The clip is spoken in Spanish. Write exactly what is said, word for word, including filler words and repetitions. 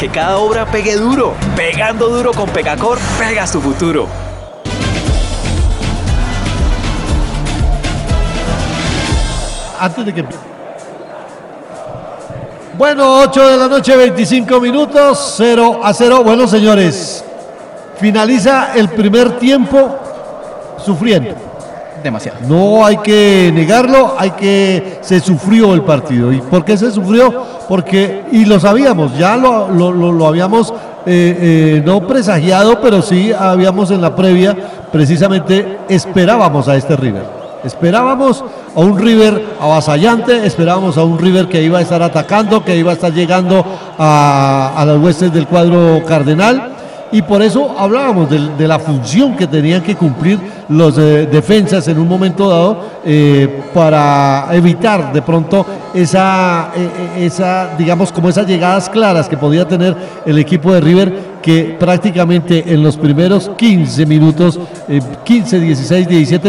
que cada obra pegue duro. Pegando duro con Pegacor, pegas tu futuro. Antes de que... Bueno, ocho de la noche, veinticinco minutos, cero a cero. Bueno, señores, finaliza el primer tiempo sufriendo. Demasiado. No hay que negarlo, hay que... Se sufrió el partido. ¿Y por qué se sufrió? Porque, y lo sabíamos, ya lo, lo, lo, lo habíamos eh, eh, no presagiado, pero sí habíamos en la previa, precisamente esperábamos a este River. Esperábamos a un River avasallante, esperábamos a un River que iba a estar atacando, que iba a estar llegando a, a las huestes del cuadro cardenal, y por eso hablábamos de, de la función que tenían que cumplir los eh, defensas en un momento dado eh, para evitar de pronto esa, eh, esa, digamos, como esas llegadas claras que podía tener el equipo de River, que prácticamente en los primeros quince minutos, eh, quince, dieciséis, diecisiete